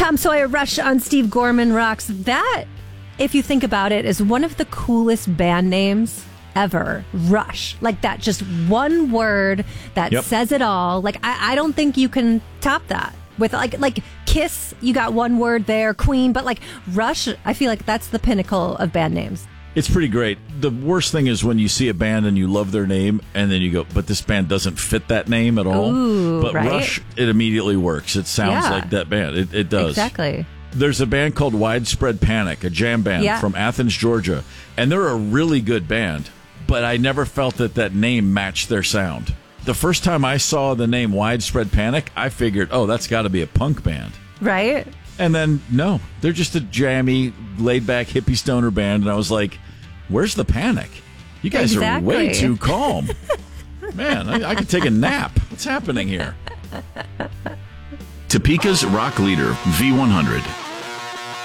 Tom Sawyer, Rush on Steve Gorman Rocks. That, if you think about it, is one of the coolest band names ever. Rush. Like that, just one word that says it all. Like, I don't think you can top that. With like Kiss, you got one word there, Queen, but like Rush, I feel like that's the pinnacle of band names. It's pretty great. The worst thing is when you see a band and you love their name, and then you go, but this band doesn't fit that name at all. Ooh, but right? Rush, it immediately works. It sounds like that band. It does. Exactly. There's a band called Widespread Panic, a jam band from Athens, Georgia, and they're a really good band, but I never felt that name matched their sound. The first time I saw the name Widespread Panic, I figured, oh, that's got to be a punk band. Right? And then, no, they're just a jammy, laid-back, hippie stoner band. And I was like, where's the panic? You guys are way too calm. Man, I could take a nap. What's happening here? Topeka's rock leader, V100.